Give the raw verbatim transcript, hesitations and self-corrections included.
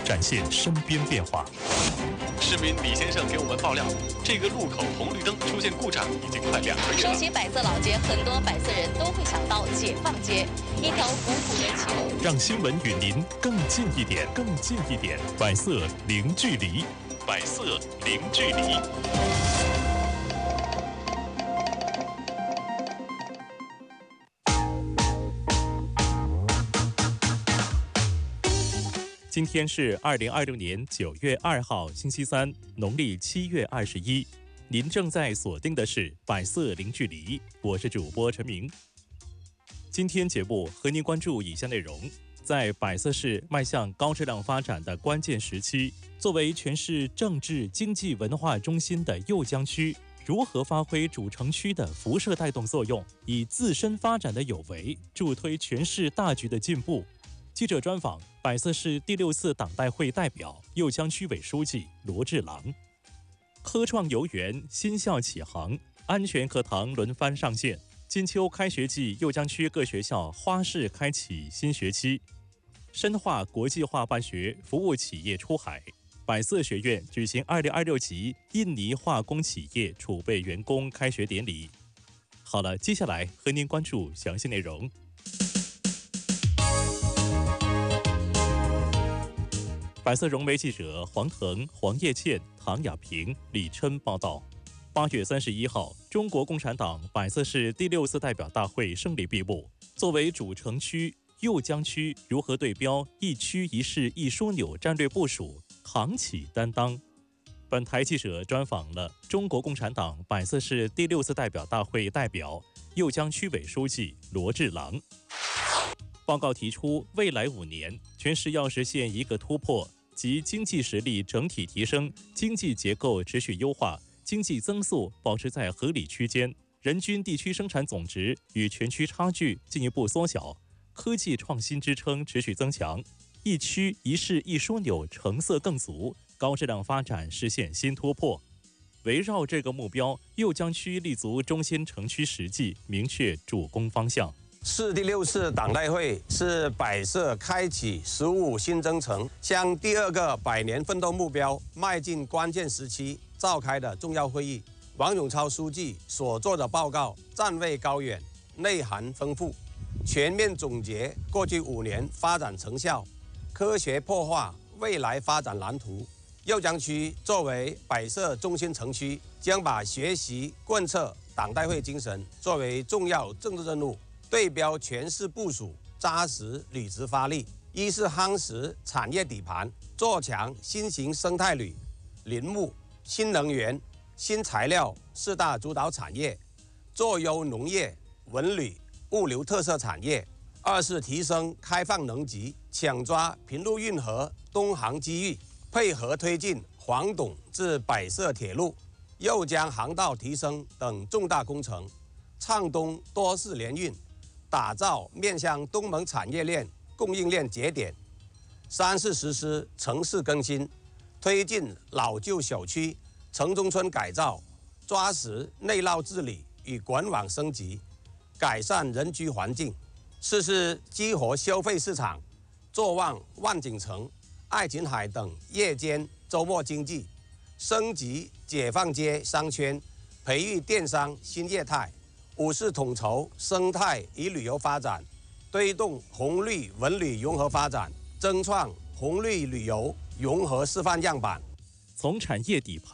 展现身边变化。 市民李先生给我们爆料，这个路口红绿灯出现故障已经快两个月了。 说起百色老街，很多百色人都会想到解放街，一条古朴的桥。 让新闻与您更近一点，更近一点。百色零距离，百色零距离。今天是二零二六年九月二号，星期三，农历七月二十一。您正在锁定的是百色零距离，我是主播陈明。今天节目和您关注以下内容：在百色市迈向高质量发展的关键时期，作为全市政治、经济、文化中心的酉江区，如何发挥主城区的辐射带动作用，以自身发展的有为，助推全市大局的进步？记者专访百色市第六次党代会代表、酉江区委书记罗志郎。科创游园新校启航，安全课堂轮番上线。金秋开学季，酉江区各学校花式开启新学期，深化国际化办学，服务企业出海。百色学院举行二零二六级印尼化工企业储备员工开学典礼。好了，接下来和您关注详细内容。百色融媒记者黄腾、黄叶倩、唐雅萍、李琛报道。八月三十一号，中国共产党百色市第六次代表大会胜利闭幕。作为主城区，酉江区如何对标一区一市一枢纽战略部署，扛起担当？本台记者专访了中国共产党百色市第六次代表大会代表、酉江区委书记罗志郎。报告提出，未来五年，全市要实现一个突破，即经济实力整体提升，经济结构持续优化，经济增速保持在合理区间，人均地区生产总值与全区差距进一步缩小，科技创新支撑持续增强，一区一市一枢纽成色更足，高质量发展实现新突破。围绕这个目标，酉江区立足中心城区实际，明确主攻方向。 市第六次党代会是百色开启十五新征程，向第二个百年奋斗目标迈进关键时期召开的重要会议。王永超书记所做的报告站位高远，内涵丰富，全面总结过去五年发展成效，科学破化未来发展蓝图。酉江区作为百色中心城区，将把学习贯彻党代会精神作为重要政治任务，对标全市部署，扎实履职发力。一是夯实产业底盘，做强新型生态旅、林木、新能源、新材料四大主导产业，做优农业、文旅、物流特色产业。二是提升开放能级，抢抓平陆运河东航机遇，配合推进黄董至百色铁路、酉江航道提升等重大工程，畅东多式联运，打造面向东盟产业链供应链节点。三是实施城市更新，推进老旧小区城中村改造，抓实内涝治理与管网升级，改善人居环境。四是激活消费市场，做旺万景城、爱琴海等夜间周末经济，升级解放街商圈，培育电商新业态。五是统筹生态与旅游发展，推动红绿文旅融合发展，争创红绿旅游融合示范样板。 从产业底